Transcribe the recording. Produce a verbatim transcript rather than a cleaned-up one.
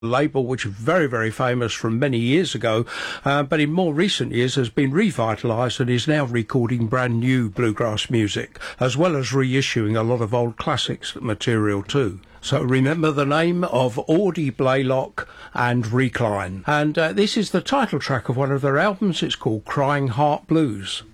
label which is very, very famous from many years ago, uh, but in more recent years has been revitalised and is now recording brand new bluegrass music, as well as reissuing a lot of old classics material too. So remember the name of Audie Blaylock and Recline. And uh, this is the title track of one of their albums. It's called Crying Heart Blues.